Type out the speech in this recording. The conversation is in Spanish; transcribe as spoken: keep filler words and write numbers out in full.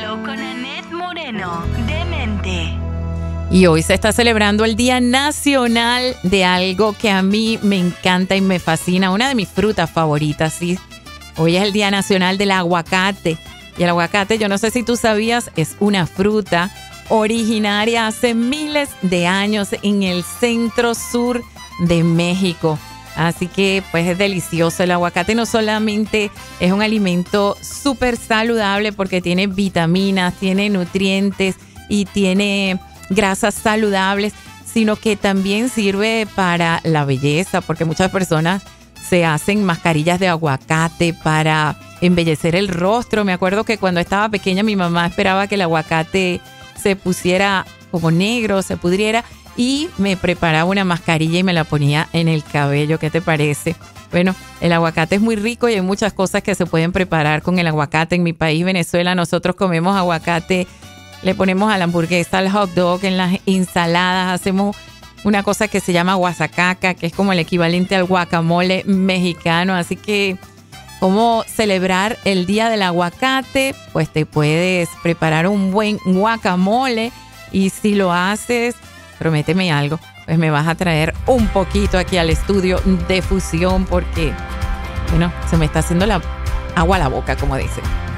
Solo con Annette Moreno, Demente. Y hoy se está celebrando el Día Nacional de algo que a mí me encanta y me fascina, una de mis frutas favoritas, ¿sí? Hoy es el Día Nacional del Aguacate. Y el aguacate, yo no sé si tú sabías, es una fruta originaria hace miles de años en el centro sur de México. Así que pues es delicioso. El aguacate no solamente es un alimento súper saludable porque tiene vitaminas, tiene nutrientes y tiene grasas saludables, sino que también sirve para la belleza, porque muchas personas se hacen mascarillas de aguacate para embellecer el rostro. Me acuerdo que cuando estaba pequeña mi mamá esperaba que el aguacate se pusiera como negro, se pudriera, y me preparaba una mascarilla y me la ponía en el cabello. ¿Qué te parece? Bueno, el aguacate es muy rico y hay muchas cosas que se pueden preparar con el aguacate. En mi país, Venezuela, nosotros comemos aguacate, le ponemos a la hamburguesa, al hot dog, en las ensaladas, hacemos una cosa que se llama guasacaca, que es como el equivalente al guacamole mexicano. Así que, ¿cómo celebrar el Día del Aguacate? Pues te puedes preparar un buen guacamole, y si lo haces, prométeme algo, pues me vas a traer un poquito aquí al estudio de Fusión, porque, bueno, se me está haciendo la agua a la boca, como dicen.